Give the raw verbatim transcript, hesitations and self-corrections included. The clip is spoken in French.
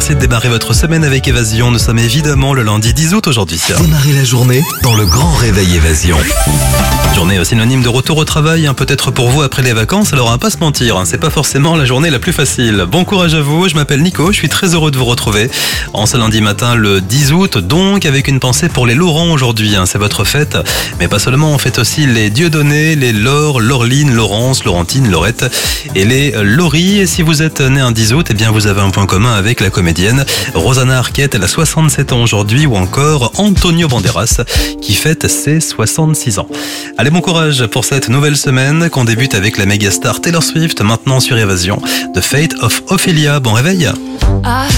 Merci de démarrer votre semaine avec Évasion. Nous sommes évidemment le lundi dix août aujourd'hui. Démarrez la journée dans le grand réveil Évasion. Journée synonyme de retour au travail, hein, peut-être pour vous après les vacances, alors on va pas se mentir, hein, c'est pas forcément la journée la plus facile. Bon courage à vous, je m'appelle Nico, je suis très heureux de vous retrouver en ce lundi matin le dix août, donc avec une pensée pour les Laurent aujourd'hui, hein, c'est votre fête, mais pas seulement, on fête aussi les Dieudonné, les Laure, Laureline, Laurence, Laurentine, Laurette et les Laurie. Et si vous êtes né un dix août, eh bien vous avez un point commun avec la comédienne Rosanna Arquette, elle a soixante-sept ans aujourd'hui, ou encore Antonio Banderas qui fête ses soixante-six ans. Allez, bon courage pour cette nouvelle semaine qu'on débute avec la méga star Taylor Swift, maintenant sur Évasion, The Fate of Ophelia. Bon réveil.